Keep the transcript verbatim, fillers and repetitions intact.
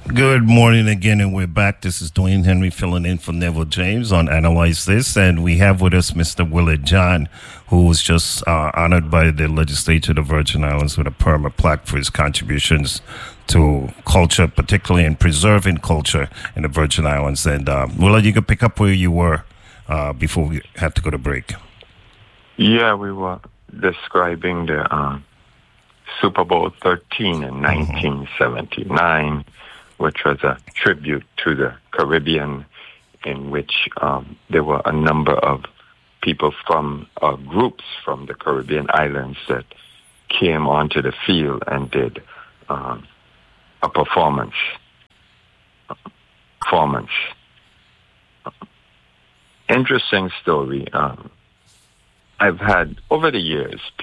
Good morning again, and we're back. This is Dwayne Henry filling in for Neville James on Analyze This, and we have with us Mister Willard John, who was just uh, honored by the legislature of the Virgin Islands with a perma plaque for his contributions to culture, particularly in preserving culture in the Virgin Islands. And uh, Willard, you could pick up where you were uh, before we had to go to break. Yeah, we were describing the uh, Super Bowl thirteen in nineteen seventy-nine, mm-hmm. which was a tribute to the Caribbean, in which um, there were a number of people from uh, groups from the Caribbean islands that came onto the field and did um, a performance. Performance. Interesting story. Um, I've had, over the years,